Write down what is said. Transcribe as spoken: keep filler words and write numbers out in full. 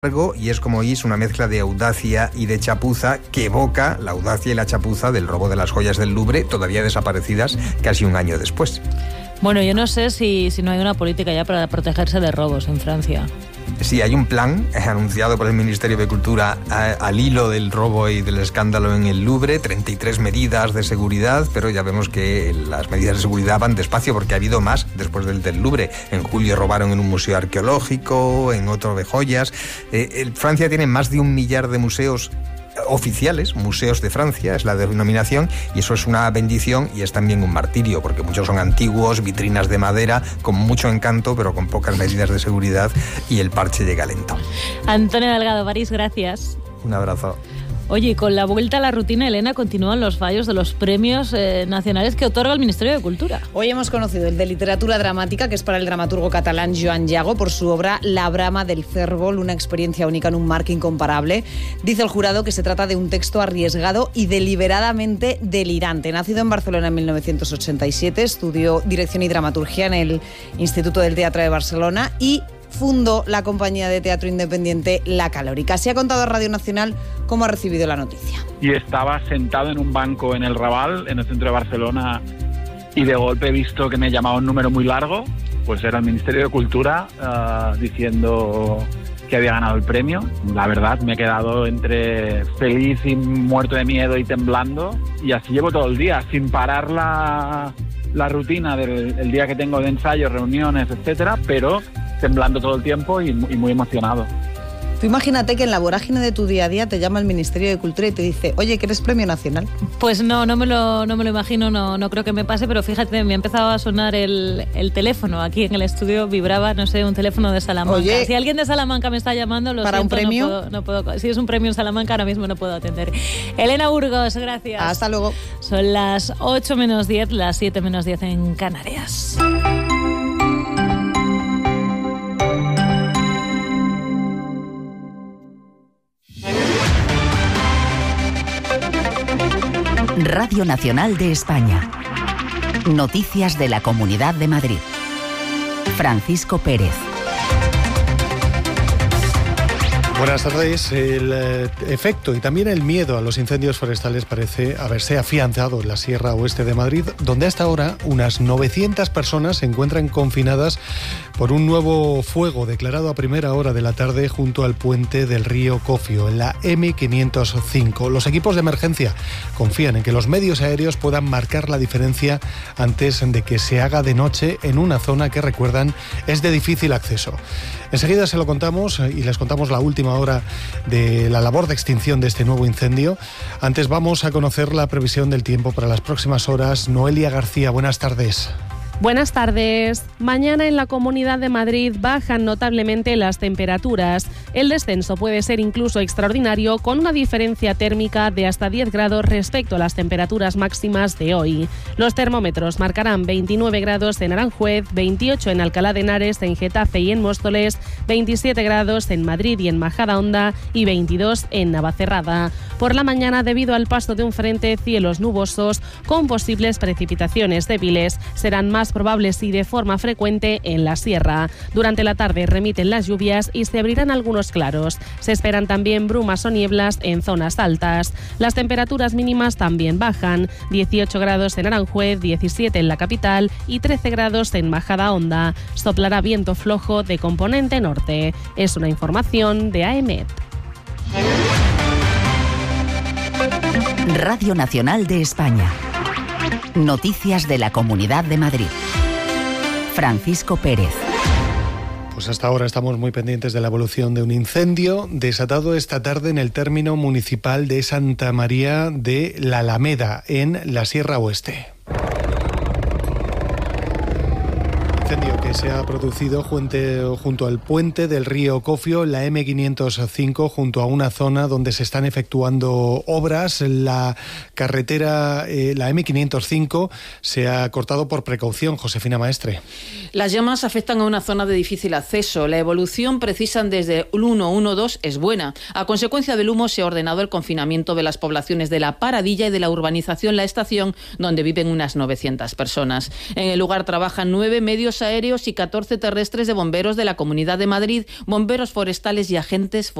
y es, como oís, una mezcla de audacia y de chapuza que evoca la audacia y la chapuza del robo de las joyas del Louvre, todavía desaparecidas casi un año después. Bueno, yo no sé si, si no hay una política ya para protegerse de robos en Francia. Sí, hay un plan eh, anunciado por el Ministerio de Cultura a, al hilo del robo y del escándalo en el Louvre, treinta y tres medidas de seguridad, pero ya vemos que las medidas de seguridad van despacio porque ha habido más después del del Louvre. En julio robaron en un museo arqueológico, en otro de joyas. Eh, el, Francia tiene más de un millar de museos oficiales, museos de Francia, es la denominación, y eso es una bendición y es también un martirio, porque muchos son antiguos, vitrinas de madera, con mucho encanto, pero con pocas medidas de seguridad, y el parche llega lento. Antonio Delgado, París, gracias. Un abrazo. Oye, con la vuelta a la rutina, Elena, continúan los fallos de los premios eh, nacionales que otorga el Ministerio de Cultura. Hoy hemos conocido el de literatura dramática, que es para el dramaturgo catalán Joan Llago, por su obra La brama del cérvol, una experiencia única en un marco incomparable. Dice el jurado que se trata de un texto arriesgado y deliberadamente delirante. Nacido en Barcelona en mil novecientos ochenta y siete, estudió dirección y dramaturgia en el Instituto del Teatro de Barcelona y fundó la compañía de teatro independiente La Calórica. Se ha contado a Radio Nacional cómo ha recibido la noticia. Y estaba sentado en un banco en el Raval, en el centro de Barcelona, y de golpe he visto que me llamaba un número muy largo, pues era el Ministerio de Cultura uh, diciendo que había ganado el premio. La verdad, me he quedado entre feliz y muerto de miedo y temblando, y así llevo todo el día, sin parar la, la rutina del el día que tengo de ensayos, reuniones, etcétera, pero temblando todo el tiempo y, y muy emocionado. Tú imagínate que en la vorágine de tu día a día te llama el Ministerio de Cultura y te dice, oye, que eres premio nacional. Pues no, no me lo, no me lo imagino, no, no creo que me pase, pero fíjate, me ha empezado a sonar el, el teléfono. Aquí en el estudio vibraba, no sé, un teléfono de Salamanca. Oye, si alguien de Salamanca me está llamando, lo ¿para siento, un premio? No puedo, no puedo, si es un premio en Salamanca, ahora mismo no puedo atender. Elena Burgos, gracias. Hasta luego. Son las ocho menos diez, las siete menos diez en Canarias. Radio Nacional de España. Noticias de la Comunidad de Madrid. Francisco Pérez. Buenas tardes. El eh, efecto y también el miedo a los incendios forestales parece haberse afianzado en la Sierra Oeste de Madrid, donde hasta ahora unas novecientas personas se encuentran confinadas por un nuevo fuego declarado a primera hora de la tarde junto al puente del río Cofio, en la eme quinientos cinco. Los equipos de emergencia confían en que los medios aéreos puedan marcar la diferencia antes de que se haga de noche en una zona que, recuerdan, es de difícil acceso. Enseguida se lo contamos y les contamos la última hora de la labor de extinción de este nuevo incendio. Antes vamos a conocer la previsión del tiempo para las próximas horas. Noelia García, buenas tardes. Buenas tardes. Mañana en la Comunidad de Madrid bajan notablemente las temperaturas. El descenso puede ser incluso extraordinario, con una diferencia térmica de hasta diez grados respecto a las temperaturas máximas de hoy. Los termómetros marcarán veintinueve grados en Aranjuez, veintiocho en Alcalá de Henares, en Getafe y en Móstoles, veintisiete grados en Madrid y en Majadahonda y veintidós en Navacerrada. Por la mañana, debido al paso de un frente, cielos nubosos con posibles precipitaciones débiles. Serán más probables y de forma frecuente en la sierra. Durante la tarde remiten las lluvias y se abrirán algunos claros. Se esperan también brumas o nieblas en zonas altas. Las temperaturas mínimas también bajan. dieciocho grados en Aranjuez, diecisiete en la capital y trece grados en Majadahonda. Soplará viento flojo de componente norte. Es una información de AEMET. Radio Nacional de España. Noticias de la Comunidad de Madrid. Francisco Pérez. Pues hasta ahora estamos muy pendientes de la evolución de un incendio desatado esta tarde en el término municipal de Santa María de la Alameda, en la Sierra Oeste. Incendio que se ha producido junto, junto al puente del río Cofio, la eme quinientos cinco, junto a una zona donde se están efectuando obras. La carretera, eh, la eme quinientos cinco, se ha cortado por precaución. Josefina Maestre. Las llamas afectan a una zona de difícil acceso. La evolución, precisan desde el uno uno dos, es buena. A consecuencia del humo se ha ordenado el confinamiento de las poblaciones de La Paradilla y de la urbanización La Estación, donde viven unas novecientas personas. En el lugar trabajan nueve medios aéreos aéreos y catorce terrestres de bomberos de la Comunidad de Madrid, bomberos forestales y agentes forestales